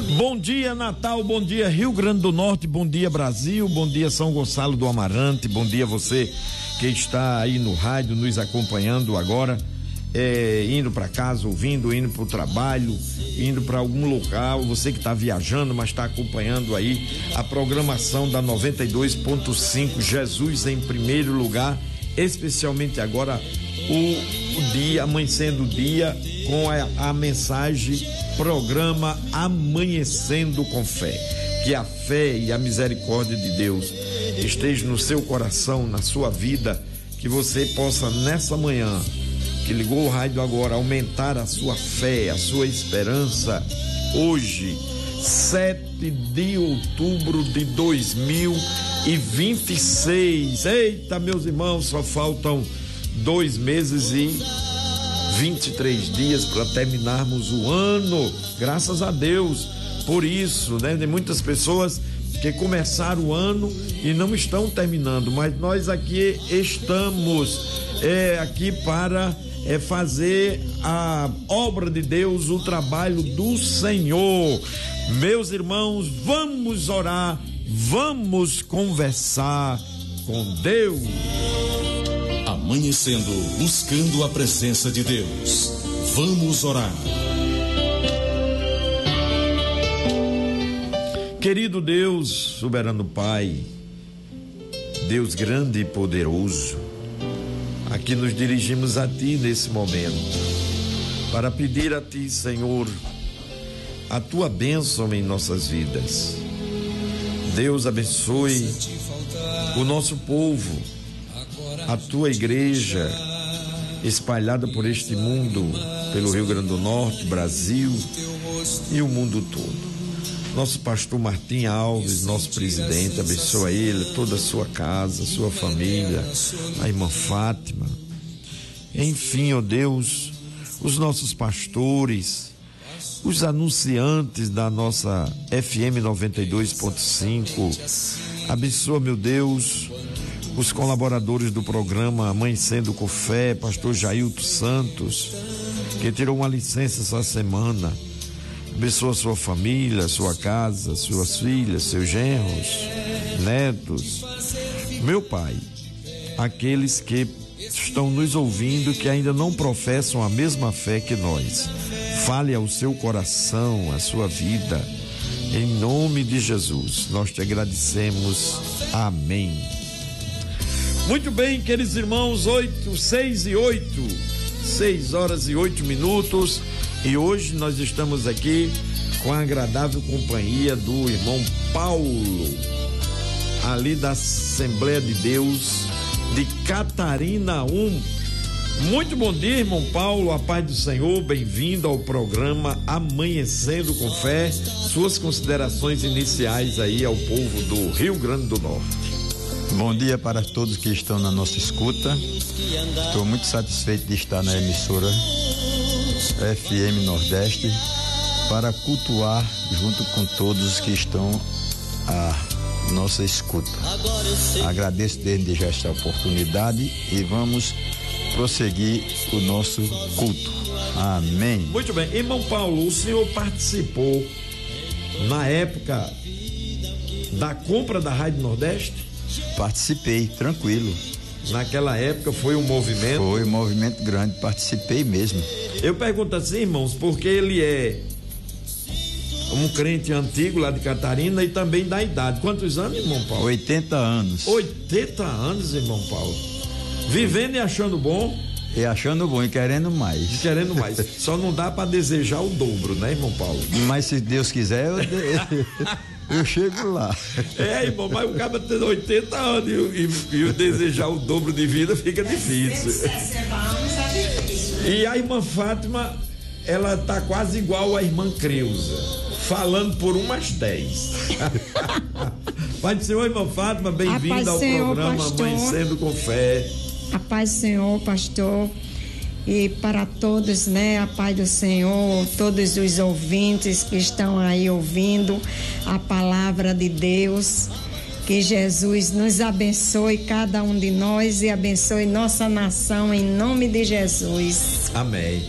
Bom dia, Natal, bom dia, Rio Grande do Norte, bom dia, Brasil, bom dia, São Gonçalo do Amarante, bom dia você que está aí no rádio nos acompanhando agora, indo para casa, ouvindo, indo para o trabalho, indo para algum local, você que está viajando, mas está acompanhando aí a programação da 92.5, Jesus em primeiro lugar, especialmente agora o dia, amanhecendo o dia com a mensagem programa Amanhecendo com Fé. Que a fé e a misericórdia de Deus esteja no seu coração, na sua vida, que você possa nessa manhã, que ligou o rádio agora, aumentar a sua fé, a sua esperança. Hoje, 7 de outubro de 2026. Eita, meus irmãos, só faltam 2 meses e 23 dias para terminarmos o ano, graças a Deus por isso, né? Tem muitas pessoas que começaram o ano e não estão terminando, mas nós aqui estamos aqui para fazer a obra de Deus, o trabalho do Senhor. Meus irmãos, vamos orar, vamos conversar com Deus. Amanhecendo, buscando a presença de Deus. Vamos orar. Querido Deus, soberano Pai, Deus grande e poderoso, aqui nos dirigimos a Ti nesse momento, para pedir a Ti, Senhor, a Tua bênção em nossas vidas. Deus abençoe o nosso povo, a Tua igreja espalhada por este mundo, pelo Rio Grande do Norte, Brasil e o mundo todo. Nosso pastor Martim Alves, nosso presidente, abençoa ele, toda a sua casa, sua família, a irmã Fátima. Enfim, ó Deus, os nossos pastores, os anunciantes da nossa FM 92.5. Abençoa, meu Deus, os colaboradores do programa Amanhecendo com Fé, pastor Jailton Santos, que tirou uma licença essa semana. Abençoa sua família, sua casa, suas filhas, seus genros, netos. Meu Pai, aqueles que estão nos ouvindo que ainda não professam a mesma fé que nós, fale ao seu coração, à sua vida, em nome de Jesus. Nós te agradecemos. Amém. Muito bem, queridos irmãos, 6 horas e 8 minutos. E hoje nós estamos aqui com a agradável companhia do irmão Paulo, ali da Assembleia de Deus de Catarina 1. Muito bom dia, irmão Paulo, a paz do Senhor, bem-vindo ao programa Amanhecendo com Fé. Suas considerações iniciais aí ao povo do Rio Grande do Norte. Bom dia para todos que estão na nossa escuta. Estou muito satisfeito de estar na emissora FM Nordeste para cultuar junto com todos que estão à nossa escuta. Agradeço desde já esta oportunidade e vamos prosseguir o nosso culto. Amém. Muito bem. Irmão Paulo, o senhor participou na época da compra da Rádio Nordeste? Participei, tranquilo. Naquela época foi um movimento? Foi um movimento grande, participei mesmo. Eu pergunto assim, irmãos, porque ele é um crente antigo lá de Catarina e também da idade. Quantos anos, irmão Paulo? 80 anos. 80 anos, irmão Paulo. Vivendo e achando bom? E achando bom e querendo mais. E querendo mais. Só não dá para desejar o dobro, né, irmão Paulo? Mas se Deus quiser, eu chego lá. Irmão, mas o cara tem 80 anos e desejar o dobro de vida fica difícil. E a irmã Fátima, ela tá quase igual à irmã Creuza, falando por umas 10. Pai do Senhor, irmã Fátima, bem-vinda ao programa pastor. Amanhecendo com Fé. A paz do Senhor, pastor, e para todos, né, a paz do Senhor, todos os ouvintes que estão aí ouvindo a palavra de Deus, que Jesus nos abençoe, cada um de nós, e abençoe nossa nação, em nome de Jesus. Amém.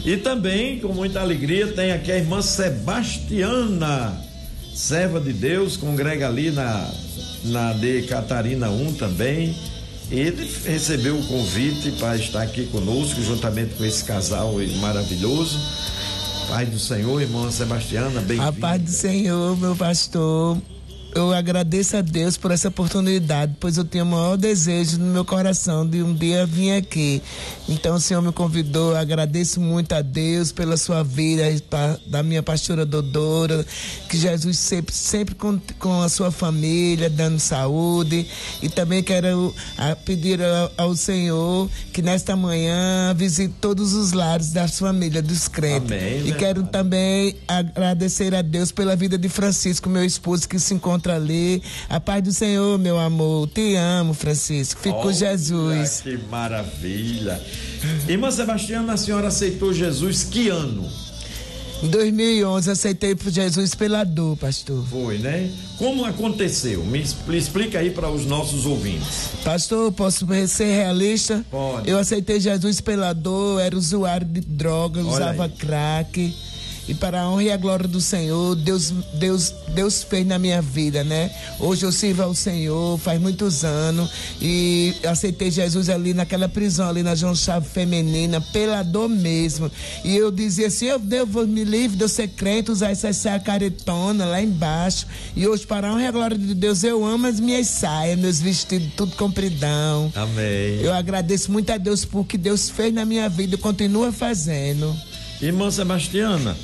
E também, com muita alegria, tem aqui a irmã Sebastiana, serva de Deus, congrega ali na de Catarina 1 também. Ele recebeu o convite para estar aqui conosco, juntamente com esse casal maravilhoso. Paz do Senhor, irmã Sebastiana, bem-vinda. A paz do Senhor, meu pastor. Eu agradeço a Deus por essa oportunidade, pois eu tenho o maior desejo no meu coração de um dia vir aqui. Então o Senhor me convidou, eu agradeço muito a Deus pela sua vida, da minha pastora Dodora, que Jesus sempre com a sua família, dando saúde. E também quero pedir ao Senhor que nesta manhã visite todos os lares das famílias dos crentes. Amém, e quero também agradecer a Deus pela vida de Francisco, meu esposo, que se encontra ali. A paz do Senhor, meu amor. Te amo, Francisco. Fico com Jesus. Que maravilha. Irmã Sebastiana, a senhora aceitou Jesus que ano? Em 2011, aceitei Jesus pela dor, pastor. Foi, né? Como aconteceu? Me explica aí para os nossos ouvintes. Pastor, posso ser realista? Pode. Eu aceitei Jesus pela dor, era usuário de droga, usava crack. E para a honra e a glória do Senhor, Deus fez na minha vida, né? Hoje eu sirvo ao Senhor, faz muitos anos, e aceitei Jesus ali naquela prisão, ali na João Chave Feminina, pela dor mesmo. E eu dizia assim, eu vou me livre de eu ser crente, usar essa saia caretona lá embaixo. E hoje, para a honra e a glória de Deus, eu amo as minhas saias, meus vestidos, tudo compridão. Amém. Eu agradeço muito a Deus por que Deus fez na minha vida e continua fazendo. Irmã Sebastiana,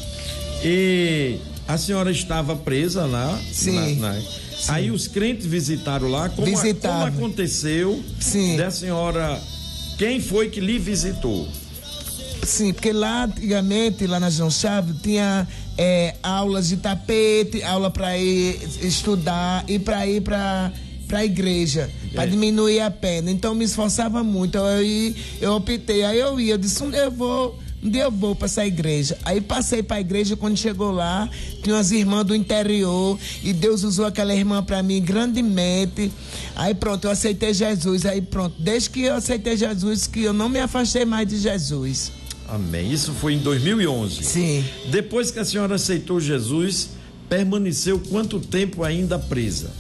e a senhora estava presa lá? Sim. Sim. Aí os crentes visitaram lá. Como aconteceu? Sim. Da senhora, quem foi que lhe visitou? Sim, porque lá antigamente, lá na João Chave, tinha aulas de tapete, aula para ir estudar e para ir para a igreja, para diminuir a pena. Então me esforçava muito. Eu optei, aí eu disse, um dia eu vou para essa igreja. Aí passei para a igreja, quando chegou lá, tinha umas irmãs do interior e Deus usou aquela irmã para mim grandemente. Aí pronto, eu aceitei Jesus. Aí pronto, desde que eu aceitei Jesus, que eu não me afastei mais de Jesus. Amém. Isso foi em 2011. Sim. Depois que a senhora aceitou Jesus, permaneceu quanto tempo ainda presa?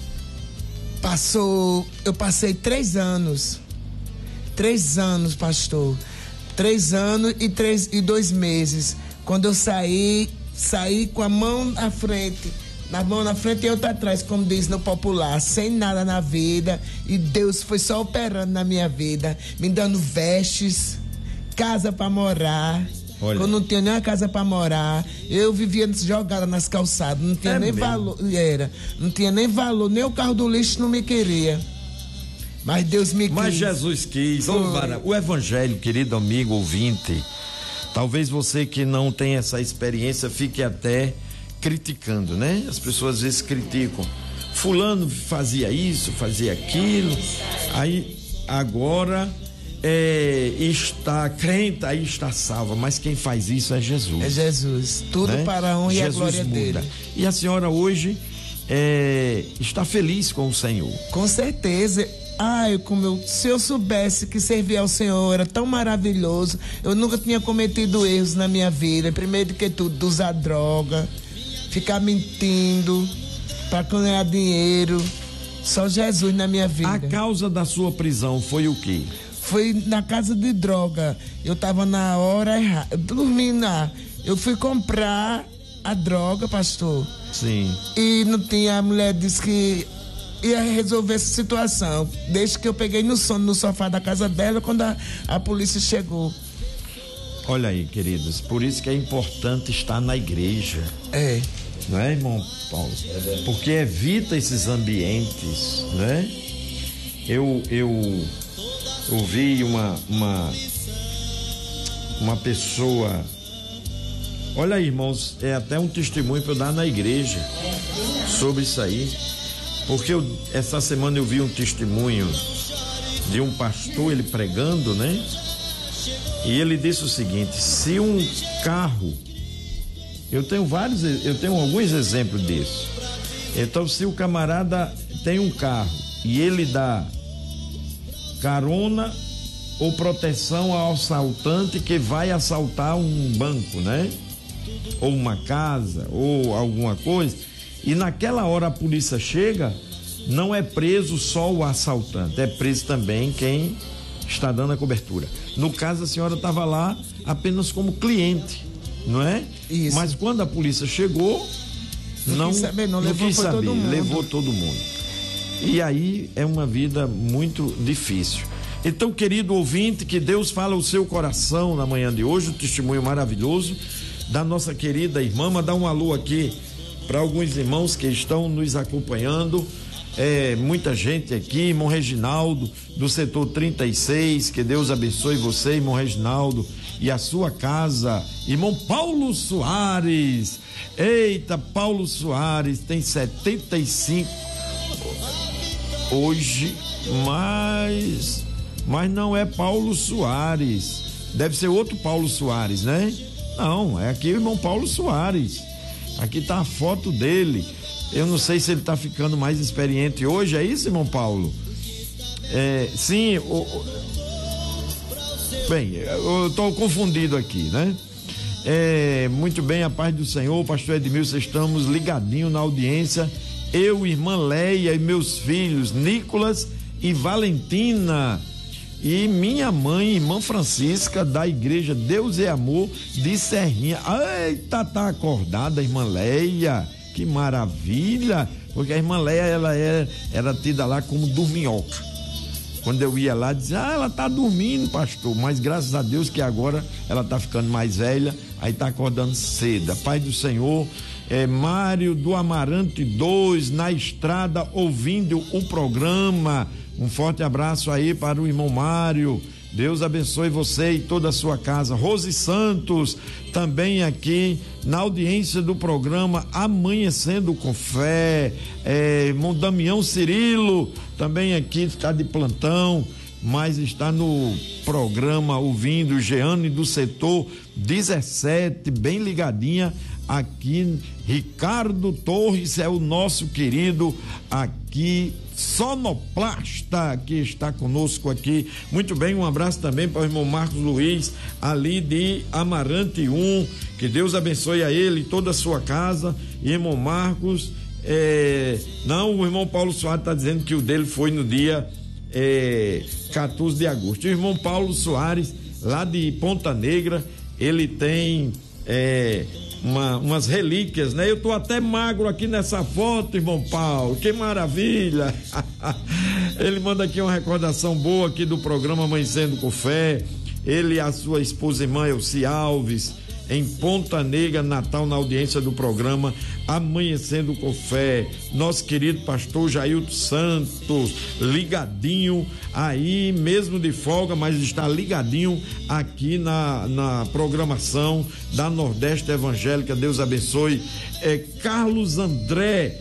Eu passei 3 anos. 3 anos, pastor. 3 anos e 2 meses. Quando eu saí com a mão na frente e outra atrás, como diz no popular, sem nada na vida. E Deus foi só operando na minha vida, me dando vestes, casa para morar. Olha. Eu não tinha nem uma casa para morar, eu vivia jogada nas calçadas, não tinha nem valor, não tinha nem valor, nem o carro do lixo não me queria. Mas Deus me quis. Mas Jesus quis. O evangelho, querido amigo ouvinte, talvez você que não tem essa experiência fique até criticando, né? As pessoas às vezes criticam. Fulano fazia isso, fazia aquilo. Aí agora está crente, aí está salva. Mas quem faz isso é Jesus. É Jesus. Tudo, né? Para a honra e a glória dele. E a senhora hoje está feliz com o Senhor? Com certeza. Se eu soubesse que servir ao Senhor era tão maravilhoso, eu nunca tinha cometido erros na minha vida. Primeiro que tudo, usar droga, ficar mentindo para ganhar dinheiro. Só Jesus na minha vida. A causa da sua prisão foi o quê? Foi na casa de droga. Eu tava na hora errada, dormindo lá. Eu fui comprar a droga, pastor. Sim. E não tinha, a mulher disse que ia resolver essa situação. Desde que eu peguei no sono no sofá da casa dela, quando a polícia chegou. Olha aí, queridos, por isso que é importante estar na igreja. Não é, irmão Paulo? Porque evita esses ambientes, né? Eu ouvi uma pessoa. Olha aí, irmãos, é até um testemunho para eu dar na igreja sobre isso aí. Porque essa semana eu vi um testemunho de um pastor, ele pregando, né? E ele disse o seguinte: se um carro, eu tenho alguns exemplos disso. Então, se o camarada tem um carro e ele dá carona ou proteção ao assaltante que vai assaltar um banco, né? Ou uma casa, ou alguma coisa. E naquela hora a polícia chega, não é preso só o assaltante, é preso também quem está dando a cobertura. No caso, a senhora estava lá apenas como cliente, não é? Isso. Mas quando a polícia chegou, não quis saber, levou todo mundo. E aí é uma vida muito difícil. Então, querido ouvinte, que Deus fala o seu coração na manhã de hoje, um testemunho maravilhoso da nossa querida irmã. Mandar um alô aqui para alguns irmãos que estão nos acompanhando. Muita gente aqui, irmão Reginaldo, do setor 36, que Deus abençoe você, irmão Reginaldo, e a sua casa. Irmão Paulo Soares, eita, Paulo Soares tem 75 hoje, mas não é Paulo Soares, deve ser outro Paulo Soares, né? Não, é aqui o irmão Paulo Soares, aqui tá a foto dele. Eu não sei se ele está ficando mais experiente hoje, é isso, irmão Paulo? Sim, bem, eu estou confundido aqui, né? Muito bem, a paz do Senhor, pastor Edmilson, estamos ligadinhos na audiência, eu, irmã Leia e meus filhos, Nicolas e Valentina, e minha mãe, irmã Francisca, da igreja Deus é Amor, de Serrinha. Eita, tá acordada a irmã Leia. Que maravilha, porque a irmã Leia, ela era tida lá como dorminhoca. Quando eu ia lá, dizia, ela tá dormindo, pastor, mas graças a Deus que agora ela tá ficando mais velha, aí tá acordando cedo. Pai do Senhor, Mário do Amarante 2, na estrada, ouvindo o programa. Um forte abraço aí para o irmão Mário. Deus abençoe você e toda a sua casa. Rose Santos, também aqui na audiência do programa Amanhecendo com Fé. Irmão Damião Cirilo, também aqui está de plantão, mas está no programa ouvindo. Jeane do setor 17, bem ligadinha aqui. Ricardo Torres é o nosso querido aqui sonoplasta que está conosco aqui. Muito bem, um abraço também para o irmão Marcos Luiz, ali de Amarante 1, que Deus abençoe a ele e toda a sua casa. E irmão Marcos, não, o irmão Paulo Soares está dizendo que o dele foi no dia 14 de agosto. O irmão Paulo Soares, lá de Ponta Negra, ele tem umas relíquias, né? Eu tô até magro aqui nessa foto, irmão Paulo, que maravilha. Ele manda aqui uma recordação boa aqui do programa Amanhecendo com Fé. Ele e a sua esposa irmã Elci Alves, em Ponta Negra, Natal, na audiência do programa Amanhecendo com Fé. Nosso querido pastor Jailton Santos, ligadinho aí, mesmo de folga, mas está ligadinho aqui na programação da Nordeste Evangélica. Deus abençoe. Carlos André,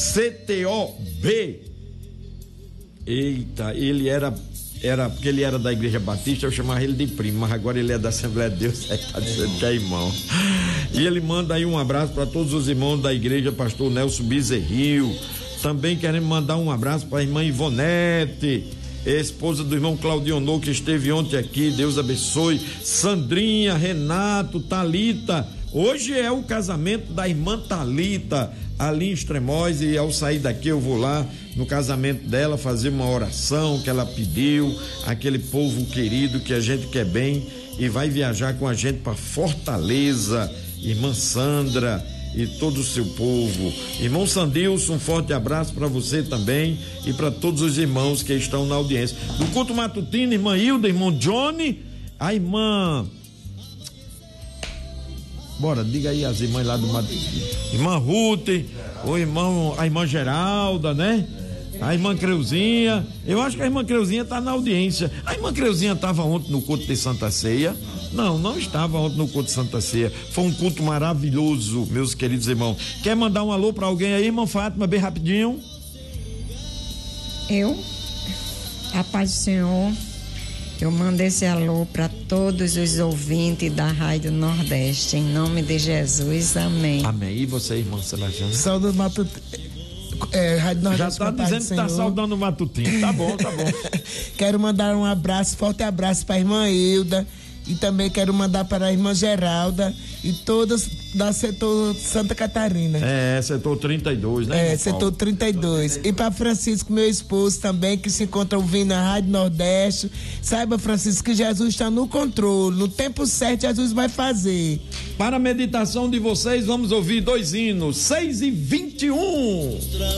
CTOB. Eita, ele era porque ele era da Igreja Batista, eu chamava ele de primo, mas agora ele é da Assembleia de Deus, está dizendo que é irmão. E ele manda aí um abraço para todos os irmãos da igreja, pastor Nelson Bezerril. Também queremos mandar um abraço para a irmã Ivonete, esposa do irmão Claudionor, que esteve ontem aqui, Deus abençoe. Sandrinha, Renato, Talita. Hoje é o casamento da irmã Talita, ali em Extremóis, e ao sair daqui eu vou lá no casamento dela fazer uma oração que ela pediu, aquele povo querido que a gente quer bem, e vai viajar com a gente para Fortaleza, irmã Sandra e todo o seu povo. Irmão Sandilson, um forte abraço para você também e para todos os irmãos que estão na audiência do culto matutino, irmã Hilda, irmão Johnny, a irmã, bora, diga aí as irmãs lá do matutino, irmã Ruth, a irmã Geralda, né? A irmã Creuzinha, eu acho que a irmã Creuzinha está na audiência. A irmã Creuzinha estava ontem no culto de Santa Ceia? Não estava ontem no culto de Santa Ceia. Foi um culto maravilhoso, meus queridos irmãos. Quer mandar um alô para alguém aí, irmã Fátima, bem rapidinho? A paz do Senhor. Eu mando esse alô para todos os ouvintes da Rádio Nordeste, em nome de Jesus, amém. Amém. E você, irmã Sebastião? Saúde matutino. Rádio Nordeste. Já tá dizendo que tá saudando o matutino. Tá bom, tá bom. Quero mandar um abraço, forte abraço para a irmã Hilda. E também quero mandar para a irmã Geralda e todas da setor Santa Catarina. Setor 32, né? Setor 32. E para Francisco, meu esposo também, que se encontra ouvindo a Rádio Nordeste. Saiba, Francisco, que Jesus está no controle. No tempo certo, Jesus vai fazer. Para a meditação de vocês, vamos ouvir 2 hinos. 6:21.